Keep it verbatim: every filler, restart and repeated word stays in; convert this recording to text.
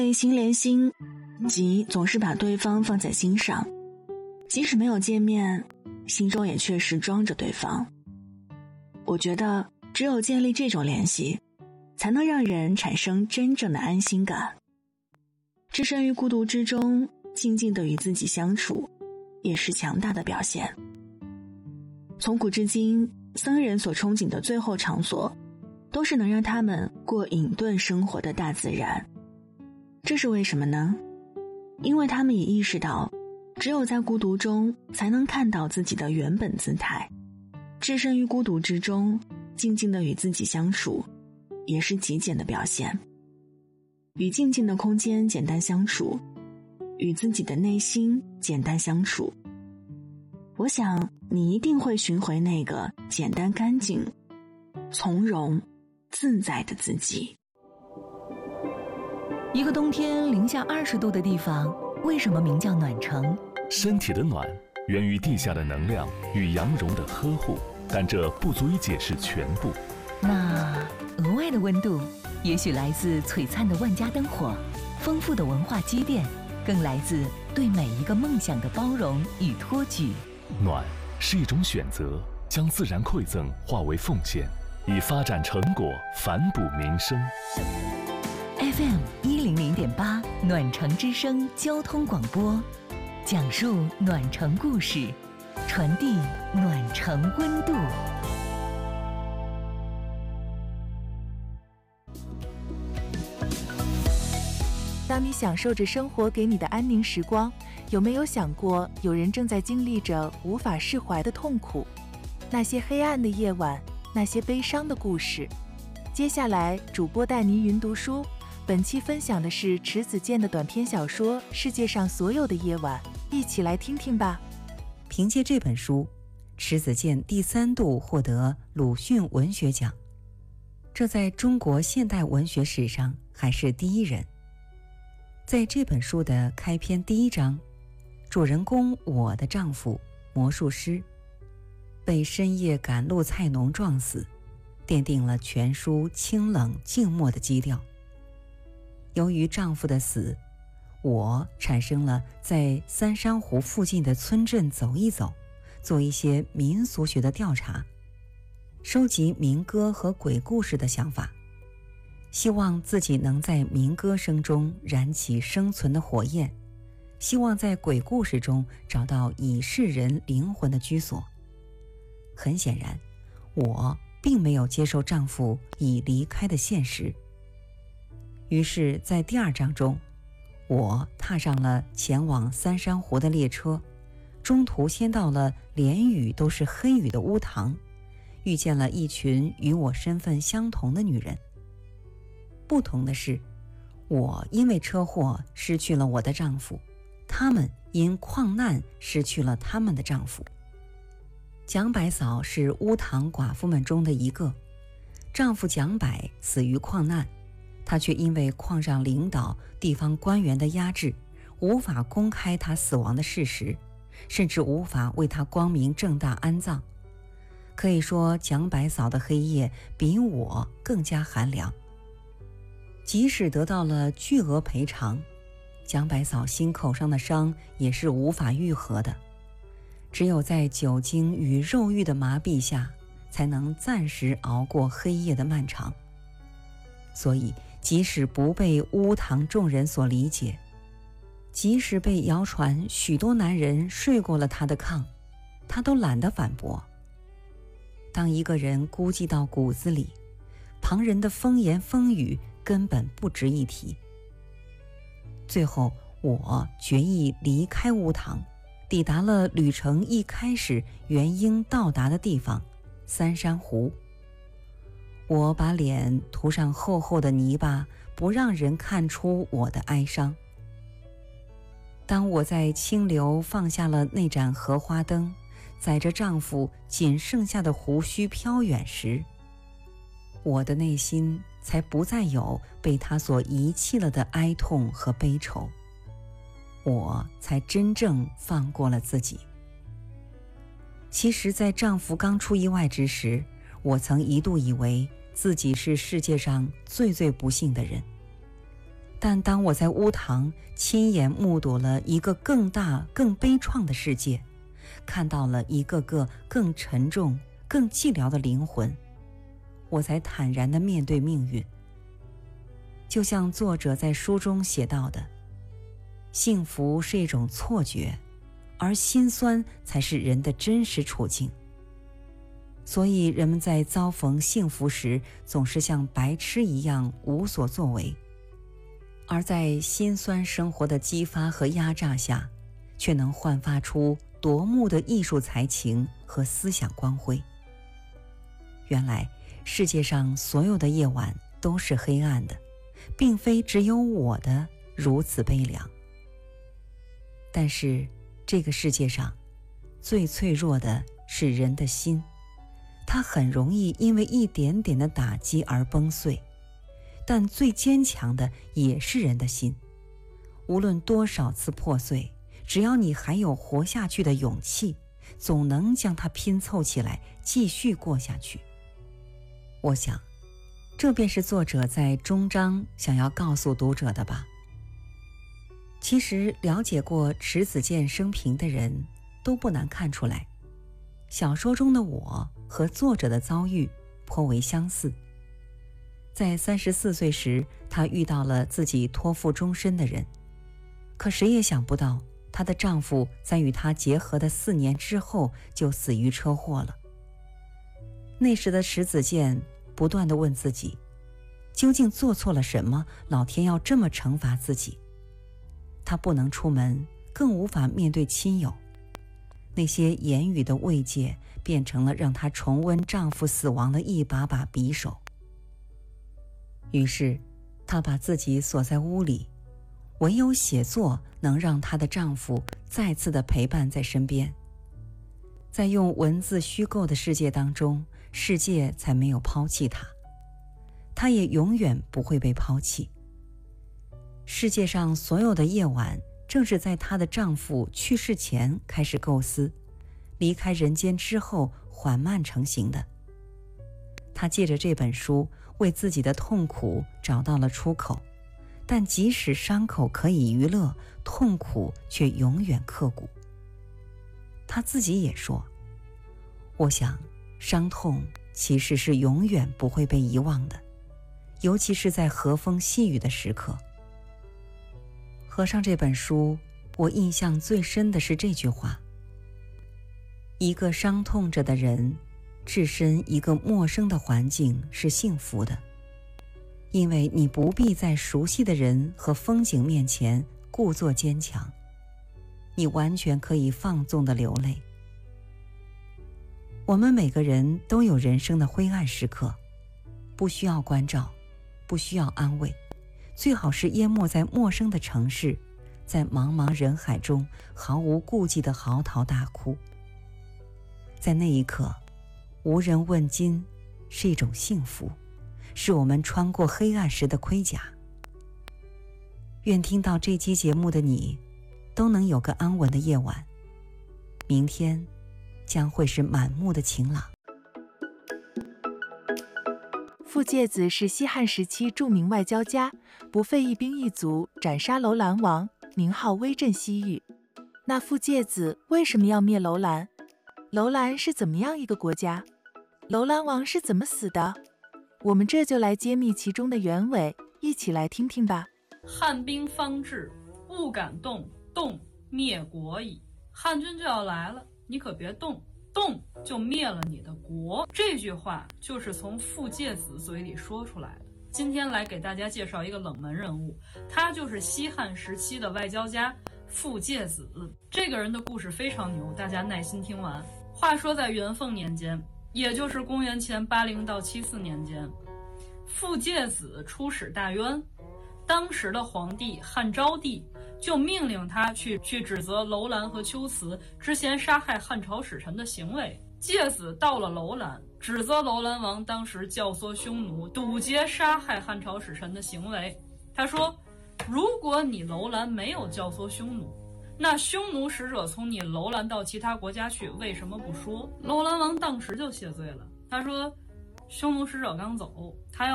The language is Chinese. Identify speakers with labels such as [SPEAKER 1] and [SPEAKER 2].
[SPEAKER 1] 心连心，即总是把对方放在心上，即使没有见面，心中也确实装着对方。我觉得只有建立这种联系，才能让人产生真正的安心感。置身于孤独之中，静静地与自己相处，也是强大的表现。从古至今，僧人所憧憬的最后场所，都是能让他们过隐遁生活的大自然。这是为什么呢？因为他们也意识到，只有在孤独中才能看到自己的原本姿态。置身于孤独之中，静静地与自己相处，也是极简的表现。与静静的空间简单相处，与自己的内心简单相处，我想你一定会寻回那个简单干净、从容自在的自己。
[SPEAKER 2] 一个冬天零下二十度的地方，为什么名叫暖城？
[SPEAKER 3] 身体的暖源于地下的能量与羊绒的呵护，但这不足以解释全部。
[SPEAKER 2] 那额外的温度，也许来自璀璨的万家灯火，丰富的文化积淀，更来自对每一个梦想的包容与托举。
[SPEAKER 3] 暖是一种选择，将自然馈赠化为奉献，以发展成果反哺民生。
[SPEAKER 2] F M 一零零点八暖城之声交通广播，讲述暖城故事，传递暖城温度。
[SPEAKER 4] 当你享受着生活给你的安宁时光，有没有想过，有人正在经历着无法释怀的痛苦？那些黑暗的夜晚，那些悲伤的故事。接下来，主播带您云读书。本期分享的是迟子建的短篇小说《世界上所有的夜晚》，一起来听听吧。
[SPEAKER 5] 凭借这本书，迟子建第三度获得鲁迅文学奖，这在中国现代文学史上还是第一人。在这本书的开篇第一章，主人公我的丈夫魔术师被深夜赶路菜农撞死，奠定了全书清冷静默的基调。由于丈夫的死，我产生了在三山湖附近的村镇走一走，做一些民俗学的调查，收集民歌和鬼故事的想法，希望自己能在民歌声中燃起生存的火焰，希望在鬼故事中找到已逝人灵魂的居所。很显然，我并没有接受丈夫已离开的现实。于是在第二章中，我踏上了前往三山湖的列车，中途先到了连雨都是黑雨的乌塘，遇见了一群与我身份相同的女人。不同的是，我因为车祸失去了我的丈夫，她们因矿难失去了他们的丈夫。蒋百嫂是乌塘寡妇们中的一个，丈夫蒋百死于矿难，她却因为矿上领导、地方官员的压制，无法公开她死亡的事实，甚至无法为她光明正大安葬。可以说，蒋百嫂的黑夜比我更加寒凉。即使得到了巨额赔偿，蒋百嫂心口上的伤也是无法愈合的，只有在酒精与肉欲的麻痹下，才能暂时熬过黑夜的漫长。所以即使不被乌塘众人所理解，即使被谣传许多男人睡过了他的炕，他都懒得反驳。当一个人孤寂到骨子里，旁人的风言风语根本不值一提。最后我决意离开乌塘，抵达了旅程一开始原应到达的地方——三山湖。我把脸涂上厚厚的泥巴，不让人看出我的哀伤。当我在清流放下了那盏荷花灯，载着丈夫仅剩下的胡须飘远时，我的内心才不再有被他所遗弃了的哀痛和悲愁，我才真正放过了自己。其实在丈夫刚出意外之时，我曾一度以为自己是世界上最最不幸的人。 但当我在乌堂亲眼目睹了一个更大、更悲怆的世界，看到了一个个更沉重、更寂寥的灵魂，我才坦然地面对命运。就像作者在书中写到的，幸福是一种错觉，而心酸才是人的真实处境。所以人们在遭逢幸福时，总是像白痴一样无所作为，而在心酸生活的激发和压榨下，却能焕发出夺目的艺术才情和思想光辉。原来世界上所有的夜晚都是黑暗的，并非只有我的如此悲凉。但是这个世界上最脆弱的是人的心，它很容易因为一点点的打击而崩碎，但最坚强的也是人的心，无论多少次破碎，只要你还有活下去的勇气，总能将它拼凑起来，继续过下去。我想，这便是作者在终章想要告诉读者的吧。其实了解过迟子建生平的人都不难看出来，小说中的我和作者的遭遇颇为相似。在三十四岁时，她遇到了自己托付终身的人，可谁也想不到，她的丈夫在与她结合的四年之后就死于车祸了。那时的迟子建不断地问自己，究竟做错了什么，老天要这么惩罚自己？她不能出门，更无法面对亲友，那些言语的慰藉变成了让她重温丈夫死亡的一把把匕首。于是她把自己锁在屋里，唯有写作能让她的丈夫再次的陪伴在身边。在用文字虚构的世界当中，世界才没有抛弃她，她也永远不会被抛弃。世界上所有的夜晚，正是在她的丈夫去世前开始构思，离开人间之后缓慢成型的。她借着这本书为自己的痛苦找到了出口，但即使伤口可以娱乐，痛苦却永远刻骨。她自己也说，我想伤痛其实是永远不会被遗忘的，尤其是在和风细雨的时刻。合上这本书，我印象最深的是这句话：一个伤痛着的人置身一个陌生的环境是幸福的，因为你不必在熟悉的人和风景面前故作坚强，你完全可以放纵地流泪。我们每个人都有人生的灰暗时刻，不需要关照，不需要安慰，最好是淹没在陌生的城市，在茫茫人海中毫无顾忌地嚎啕大哭。在那一刻，无人问津是一种幸福，是我们穿过黑暗时的盔甲。愿听到这期节目的你都能有个安稳的夜晚，明天将会是满目的晴朗。
[SPEAKER 4] 傅介子是西汉时期著名外交家，不费一兵一卒斩杀楼兰王，名号威震西域。那傅介子为什么要灭楼兰？楼兰是怎么样一个国家？楼兰王是怎么死的？我们这就来揭秘其中的原委，一起来听听吧。
[SPEAKER 6] 汉兵方至，勿敢动，动灭国矣。汉军就要来了，你可别动，动就灭了你的国。这句话就是从傅介子嘴里说出来的。今天来给大家介绍一个冷门人物，他就是西汉时期的外交家傅介子。这个人的故事非常牛，大家耐心听完。话说在元凤年间，也就是公元前八零到七四年间，傅介子出使大渊，当时的皇帝汉昭帝就命令他去去指责楼兰和龟兹之前杀害汉朝使臣的行为。介子到了楼兰，指责楼兰王当时教唆匈奴堵截杀害汉朝使臣的行为。他说，如果你楼兰没有教唆匈奴，那匈奴使者从你楼兰到其他国家去，为什么不说？楼兰王当时就谢罪了，他说，匈奴使者刚走，他要